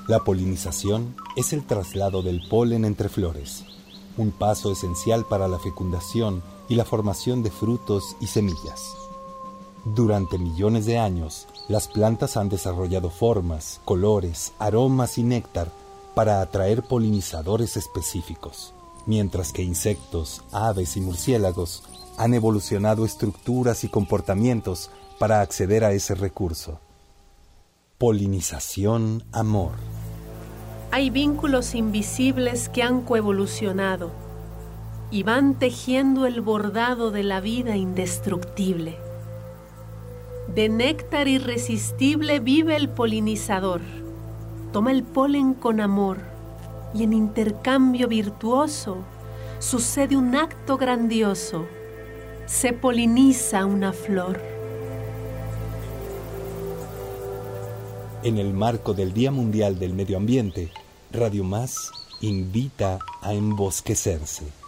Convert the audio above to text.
La polinización es el traslado del polen entre flores, un paso esencial para la fecundación y la formación de frutos y semillas. Durante millones de años, las plantas han desarrollado formas, colores, aromas y néctar para atraer polinizadores específicos, mientras que insectos, aves y murciélagos han evolucionado estructuras y comportamientos para acceder a ese recurso. Polinización, amor. Hay vínculos invisibles que han coevolucionado y van tejiendo el bordado de la vida indestructible. De néctar irresistible vive el polinizador. Toma el polen con amor y en intercambio virtuoso sucede un acto grandioso. Se poliniza una flor. En el marco del Día Mundial del Medio Ambiente, Radio Más invita a embosquecerse.